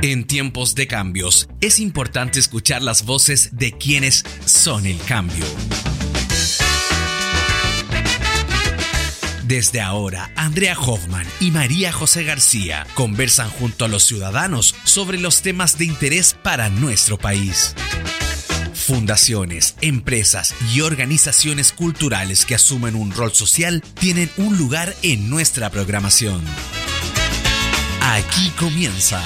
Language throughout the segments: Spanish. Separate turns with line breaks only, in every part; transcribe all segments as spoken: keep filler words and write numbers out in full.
En tiempos de cambios, es importante escuchar las voces de quienes son el cambio. Desde ahora, Andrea Hoffman y María José García conversan junto a los ciudadanos sobre los temas de interés para nuestro país. Fundaciones, empresas y organizaciones culturales que asumen un rol social tienen un lugar en nuestra programación. Aquí comienza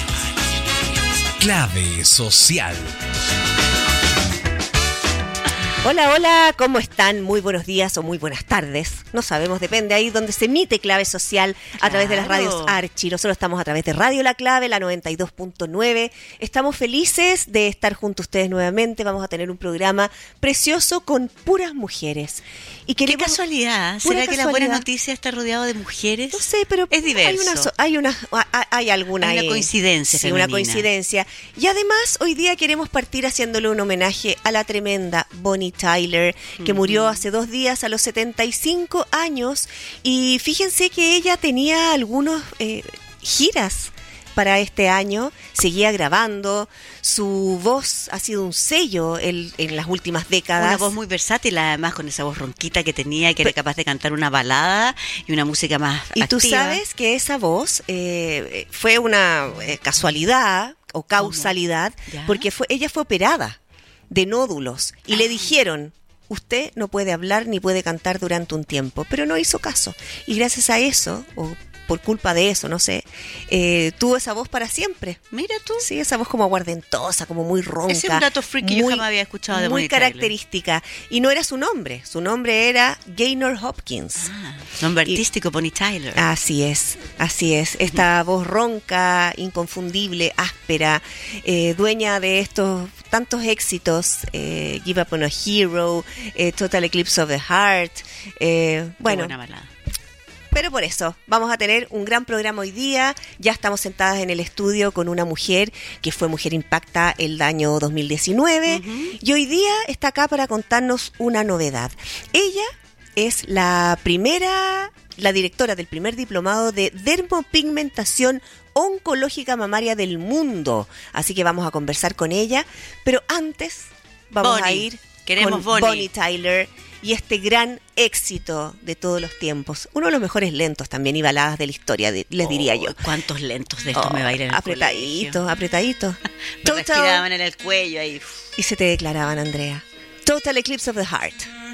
Clave Social.
Hola, hola, ¿cómo están? Muy buenos días o muy buenas tardes. No sabemos, depende ahí donde se emite Clave Social a
Claro.
través de las radios Archi. Nosotros estamos a través de Radio La Clave, la noventa y dos punto nueve. Estamos felices de estar junto a ustedes nuevamente. Vamos a tener un programa precioso con puras mujeres. Y
Qué
queremos...
casualidad.
Pura
¿Será que la buena
casualidad.
noticia está rodeado de mujeres?
No sé, pero
Es diverso.
hay una, so- hay una, hay, hay alguna
Hay una
ahí.
coincidencia
Sí, una
femenina.
coincidencia. Y además hoy día queremos partir haciéndole un homenaje a la tremenda Bonnie Tyler, que
Ujú.
murió hace dos días a los setenta y cinco años. Y fíjense que ella tenía algunos eh, giras para este año, seguía grabando, su voz ha sido un sello en, en las últimas décadas.
Una voz muy versátil, además, con esa voz ronquita que tenía y que era capaz de cantar una balada y una música más
Y
activa.
tú sabes que esa voz eh, fue una eh, casualidad o causalidad,
¿Ya?
porque fue, ella fue operada de nódulos y le dijeron: usted no puede hablar ni puede cantar durante un tiempo, pero no hizo caso. Y gracias a eso, o por culpa de eso, no sé, eh, tuvo esa voz para siempre.
Mira tú.
Sí, esa voz como aguardentosa, como muy ronca.
Ese es un dato freak que yo jamás había escuchado de
Muy
Bonnie Tyler.
característica. Y no era su nombre, su nombre era Gaynor Hopkins.
Ah, nombre
Y-
artístico, Bonnie Tyler.
Así es, así es. Esta voz ronca, inconfundible, áspera, eh, dueña de estos tantos éxitos, eh, Give Up on a Hero, eh, Total Eclipse of the Heart, eh,
Qué
bueno,
buena balada.
pero por eso vamos a tener un gran programa hoy día. Ya estamos sentadas en el estudio con una mujer que fue Mujer Impacta el año dos mil diecinueve
Ujú.
y hoy día está acá para contarnos una novedad. Ella es la primera, la directora del primer diplomado de dermopigmentación oncológica mamaria del mundo. Así que vamos a conversar con ella, pero antes vamos a
Bonnie.
ir
Queremos
con
Bonnie.
Tyler y este gran éxito de todos los tiempos. Uno de los mejores lentos también y baladas de la historia, de- les diría yo.
Oh, ¿Cuántos lentos de esto
Oh,
me va a ir en el
apretadito, apretadito.
colegio? Me respiraban en el cuello ahí.
Y se te declaraban, Andrea. Total Eclipse of the Heart.